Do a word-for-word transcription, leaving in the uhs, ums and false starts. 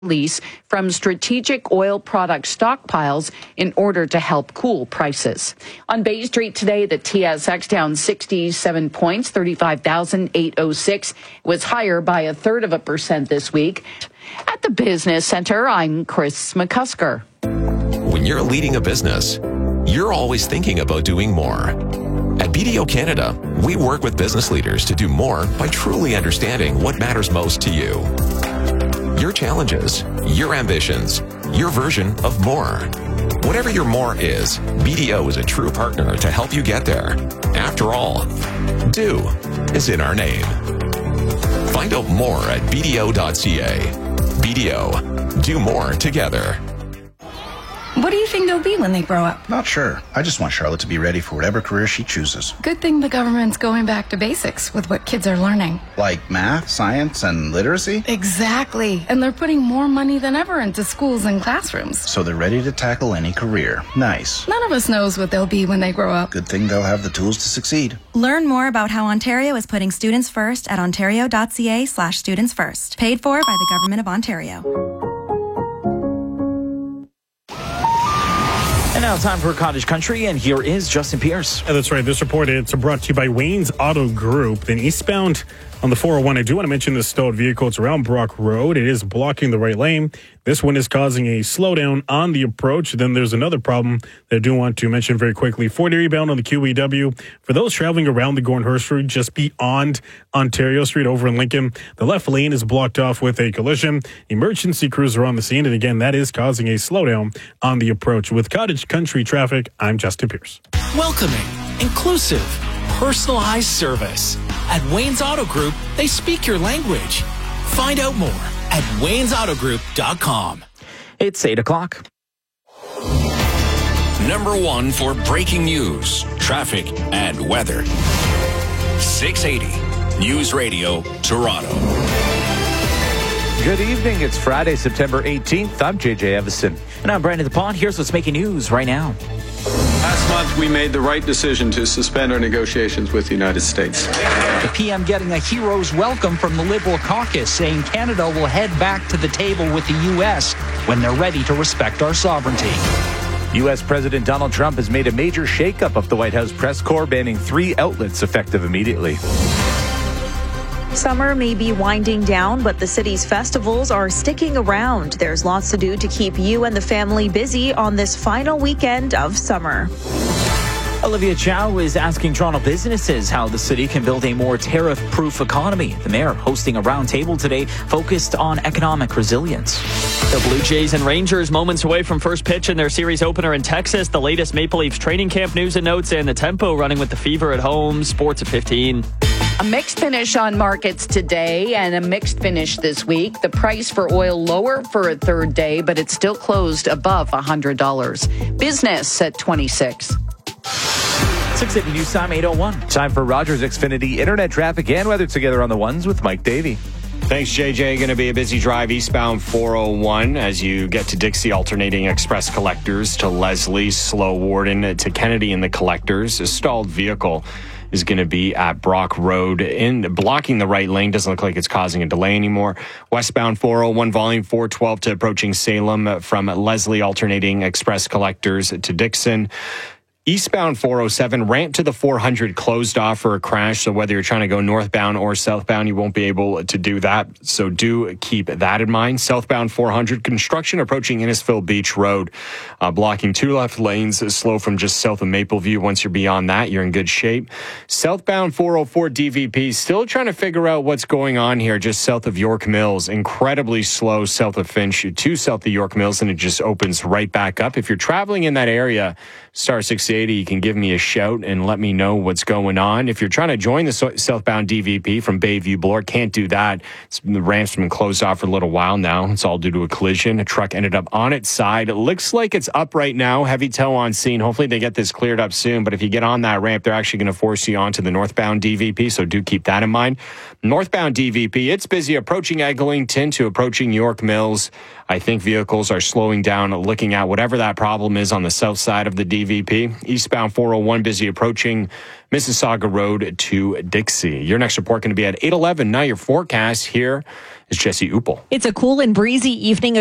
Release from strategic oil product stockpiles in order to help cool prices. On Bay Street today, the T S X down sixty-seven points, thirty-five thousand eight hundred six. It was higher by a third of a percent this week. At the Business Center, I'm Chris McCusker. When you're leading a business, you're always thinking about doing more. At B D O Canada, we work with business leaders to do more by truly understanding what matters most to you. Your challenges, your ambitions, your version of more. Whatever your more is, B D O is a true partner to help you get there. After all, do is in our name. Find out more at b d o dot c a. B D O, do more together. What do you think they'll be when they grow up? Not sure. I just want Charlotte to be ready for whatever career she chooses. Good thing the government's going back to basics with what kids are learning. Like math, science, and literacy? Exactly. And they're putting more money than ever into schools and classrooms. So they're ready to tackle any career. Nice. None of us knows what they'll be when they grow up. Good thing they'll have the tools to succeed. Learn more about how Ontario is putting students first at ontario dot c a slash students first. Paid for by the Government of Ontario. And now time for Cottage Country, and here is Justin Pierce. Yeah, that's right. This report is brought to you by Wayne's Auto Group. Then eastbound on the four oh one, I do want to mention the stowed vehicle. It's around Brock Road. It is blocking the right lane. This one is causing a slowdown on the approach. Then there's another problem that I do want to mention very quickly. Fort Erie bound on the Q E W. For those traveling around the Gornhurst Road, just beyond Ontario Street over in Lincoln, the left lane is blocked off with a collision. Emergency crews are on the scene. And again, that is causing a slowdown on the approach. With Cottage Country Traffic, I'm Justin Pierce. Welcoming, inclusive, personalized service. At Wayne's Auto Group, they speak your language. Find out more at waynes auto group dot com. It's eight o'clock. Number one for breaking news, traffic, and weather. six eighty News Radio, Toronto. Good evening. It's Friday, September eighteenth. I'm J J Evison. And I'm Brandon DePont. Here's what's making news right now. Last month, we made the right decision to suspend our negotiations with the United States. The P M getting a hero's welcome from the Liberal caucus, saying Canada will head back to the table with the U S when they're ready to respect our sovereignty. U S President Donald Trump has made a major shakeup of the White House press corps, banning three outlets effective immediately. Summer may be winding down, but the city's festivals are sticking around. There's lots to do to keep you and the family busy on this final weekend of summer. Olivia Chow is asking Toronto businesses how the city can build a more tariff-proof economy. The mayor hosting a roundtable today focused on economic resilience. The Blue Jays and Rangers moments away from first pitch in their series opener in Texas. The latest Maple Leafs training camp news and notes, and the Tempo running with the Fever at home. Sports at fifteen. A mixed finish on markets today and a mixed finish this week. The price for oil lower for a third day, but it's still closed above one hundred dollars. Business at twenty-six. six eighty News Time, eight oh one. Time for Rogers Xfinity Internet traffic and weather together on the ones with Mike Davey. Thanks, J J. Going to be a busy drive eastbound four oh one as you get to Dixie, alternating express collectors to Leslie, slow Warden to Kennedy and the collectors. A stalled vehicle is going to be at Brock Road in blocking the right lane. Doesn't look like it's causing a delay anymore. Westbound four oh one, volume four twelve to approaching Salem from Leslie, alternating express collectors to Dixon. Eastbound four oh seven, ramp to the four hundred closed off for a crash. So whether you're trying to go northbound or southbound, you won't be able to do that. So do keep that in mind. Southbound four hundred, construction approaching Innisfil Beach Road, uh, blocking two left lanes, is slow from just south of Mapleview. Once you're beyond that, you're in good shape. Southbound four oh four D V P, still trying to figure out what's going on here just south of York Mills. Incredibly slow south of Finch to south of York Mills, and it just opens right back up. If you're traveling in that area, star six eighty, you can give me a shout and let me know what's going on. If you're trying to join the so- southbound D V P from Bayview Bloor, can't do that. It's, the ramp's been closed off for a little while now. It's all due to a collision. A truck ended up on its side. It looks like it's up right now. Heavy tow on scene. Hopefully they get this cleared up soon. But if you get on that ramp, they're actually going to force you onto the northbound D V P. So do keep that in mind. Northbound D V P, it's busy approaching Eglinton to approaching York Mills. I think vehicles are slowing down, looking at whatever that problem is on the south side of the D V P. Eastbound four oh one busy approaching Mississauga Road to Dixie. Your next report going to be at eight eleven. Now your forecast. Here is Jesse Uppel. It's a cool and breezy evening.